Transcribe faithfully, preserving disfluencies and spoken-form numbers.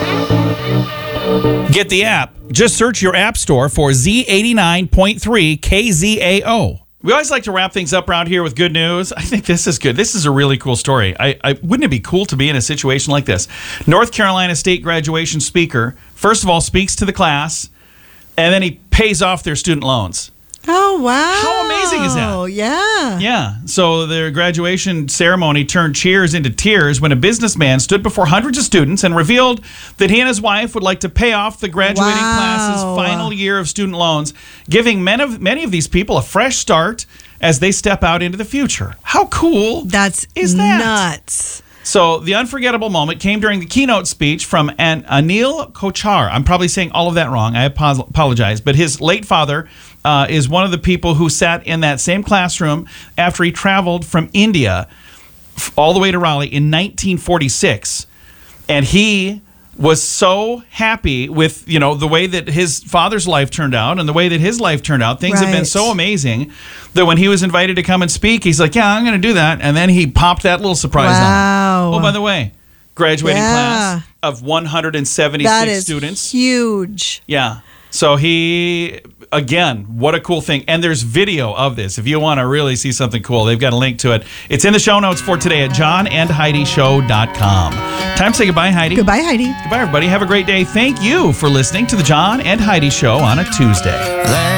Get the app. Just search your app store for Z eighty-nine point three K Z A O. We always like to wrap things up around here with good news. I think this is good. This is a really cool story. I, I wouldn't it be cool to be in a situation like this? North Carolina State graduation speaker, first of all, speaks to the class, and then he pays off their student loans. Oh, wow. How amazing is that? Oh, yeah. Yeah. So their graduation ceremony turned cheers into tears when a businessman stood before hundreds of students and revealed that he and his wife would like to pay off the graduating Wow. class's final year of student loans, giving many of, many of these people a fresh start as they step out into the future. How cool That's is that? nuts. So the unforgettable moment came during the keynote speech from an Anil Kochar. I'm probably saying all of that wrong. I apo- apologize. But his late father uh, is one of the people who sat in that same classroom after he traveled from India f- all the way to Raleigh in nineteen forty-six. And he was so happy with, you know, the way that his father's life turned out and the way that his life turned out. Things have been Right. so amazing that when he was invited to come and speak, he's like, yeah, I'm going to do that. And then he popped that little surprise Wow. on him. Oh, by the way, graduating Yeah. class of one hundred seventy-six That is students. huge. Yeah. So he, again, what a cool thing. And there's video of this. If you want to really see something cool, they've got a link to it. It's in the show notes for today at john and heidi show dot com. Time to say goodbye, Heidi. Goodbye, Heidi. Goodbye, everybody. Have a great day. Thank you for listening to the John and Heidi Show on a Tuesday.